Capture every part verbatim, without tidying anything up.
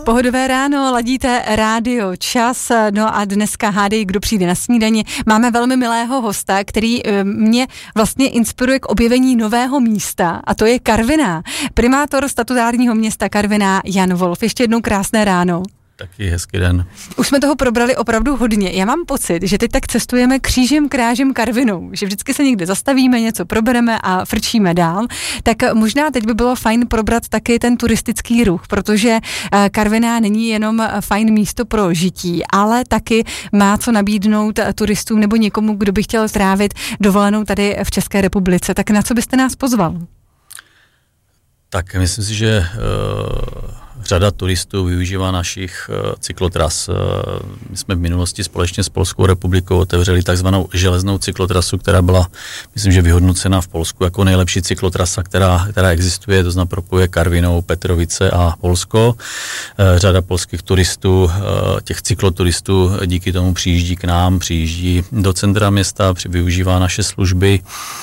Pohodové ráno, ladíte rádio Čas, no a dneska hádej, kdo přijde na snídani. Máme velmi milého hosta, který mě vlastně inspiruje k objevení nového místa, a to je Karviná. Primátor statutárního města Karviná Jan Wolf. Ještě jednou krásné ráno. Taky hezký den. Už jsme toho probrali opravdu hodně. Já mám pocit, že teď tak cestujeme křížem krážem Karvinou, že vždycky se někde zastavíme, něco probereme a frčíme dál. Tak možná teď by bylo fajn probrat taky ten turistický ruch, protože Karviná není jenom fajn místo pro žití, ale taky má co nabídnout turistům nebo někomu, kdo by chtěl trávit dovolenou tady v České republice. Tak na co byste nás pozval? Tak myslím si, že uh... řada turistů využívá našich uh, cyklotras. Uh, my jsme v minulosti společně s Polskou republikou otevřeli takzvanou železnou cyklotrasu, která byla, myslím, že vyhodnocena v Polsku jako nejlepší cyklotrasa, která, která existuje, to znamená propojuje Karvinou, Petrovice a Polsko. Uh, řada polských turistů, uh, těch cykloturistů díky tomu přijíždí k nám, přijíždí do centra města, využívá naše služby.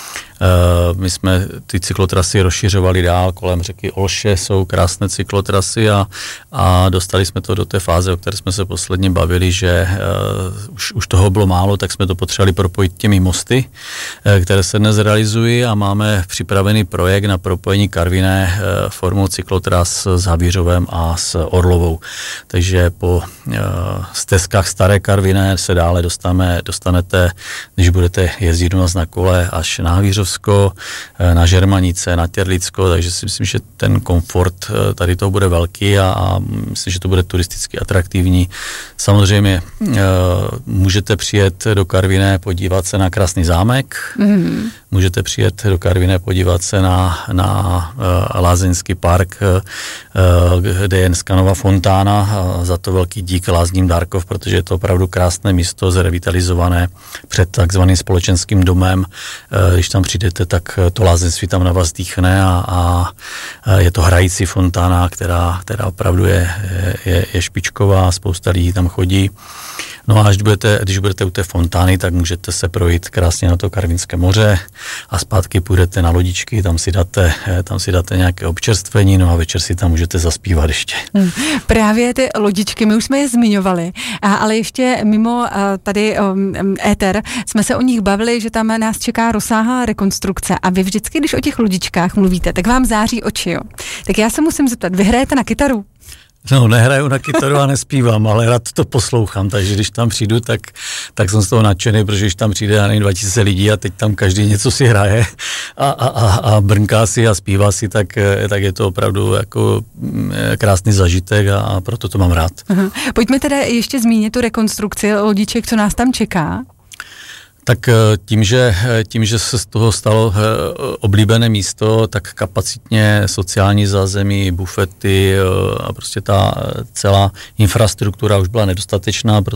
Uh, my jsme ty cyklotrasy rozšiřovali dál, kolem řeky Olše jsou krásné cyklotrasy a, a dostali jsme to do té fáze, o které jsme se posledně bavili, že uh, už, už toho bylo málo, tak jsme to potřebovali propojit těmi mosty, uh, které se dnes realizují, a máme připravený projekt na propojení Karviné uh, formou cyklotras s Havířovem a s Orlovou. Takže po uh, stezkách Staré Karviné se dále dostaneme, dostanete, když budete jezdit u nás na kole, až na Havířov, na Žermanice, na Těrlicko, takže si myslím, že ten komfort tady toho bude velký a, a myslím, že to bude turisticky atraktivní. Samozřejmě uh, můžete přijet do Karviné, podívat se na krásný zámek, mm. můžete přijet do Karviné, podívat se na, na uh, Lázeňský park, uh, kde je dneska nová fontána, a za to velký dík Lázním Dárkov, protože je to opravdu krásné místo, zrevitalizované před takzvaným společenským domem. Uh, když tam přijdete, tak to lázeňství tam na vás dýchne a, a je to hrající fontána, která, která opravdu je, je, je špičková, spousta lidí tam chodí. No a až budete, když budete u té fontány, tak můžete se projít krásně na to Karvinské moře a zpátky půjdete na lodičky, tam si dáte, tam si dáte nějaké občerstvení, no a večer si tam můžete zaspívat ještě. Hmm. Právě ty lodičky, my už jsme je zmiňovali, ale ještě mimo tady éter jsme se o nich bavili, že tam nás čeká rozsáhlá rekonstrukce, a vy vždycky, když o těch lodičkách mluvíte, tak vám září oči, jo. Tak já se musím zeptat, vy hrajete na kytaru? No, nehraju na kytaru a nespívám, ale rád to poslouchám, takže když tam přijdu, tak, tak jsem z toho nadšený, protože když tam přijde, já nevím, dva tisíce lidí a teď tam každý něco si hraje a, a, a, a brnká si a zpívá si, tak, tak je to opravdu jako krásný zažitek a, a proto to mám rád. Aha. Pojďme teda ještě zmínit tu rekonstrukci lodiček, co nás tam čeká. Tak tím že, tím, že se z toho stalo oblíbené místo, tak kapacitně sociální zázemí, bufety a prostě ta celá infrastruktura už byla nedostatečná,